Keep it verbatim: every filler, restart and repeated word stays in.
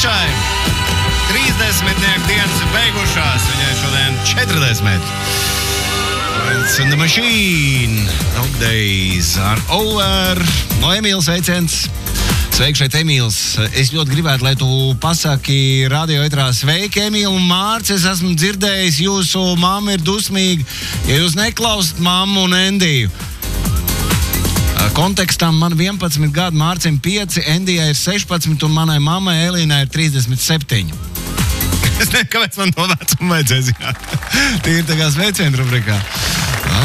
Mišai. trīsdesmitnieku dienas ir beigušās. Viņai šodien četrdesmit. It's in the machine. Dog days are over. No Emīls veiciens. Sveiki, šeit Emīls. Es ļoti gribētu, lai tu pasaki radio etrā sveiki, Emīl un Mārcis. Es esmu dzirdējis, jūsu mamma ir dusmīga, ja jūs neklausat mammu un Endiju. Kontekstam man vienpadsmit gadu, Mārcim pieci, Endijai ir sešpadsmit un manai mammai Elīnai ir trīsdesmit septiņi. Es nezinu, kāpēc man to vecumu vajadzēs, jā. Tī ir tā kā sveicienu rubrikā.